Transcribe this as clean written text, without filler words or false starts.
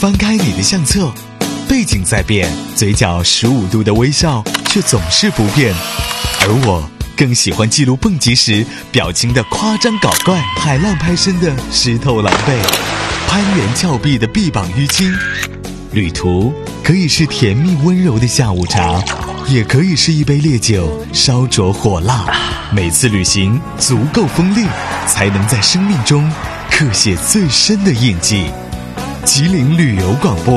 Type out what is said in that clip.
翻开你的相册，背景在变，嘴角15度的微笑却总是不变。而我更喜欢记录蹦极时表情的夸张搞怪，海浪拍身的湿透狼狈，攀援峭壁的臂膀淤青。旅途可以是甜蜜温柔的下午茶，也可以是一杯烈酒烧灼火辣。每次旅行足够锋利，才能在生命中刻写最深的印记。吉林旅游广播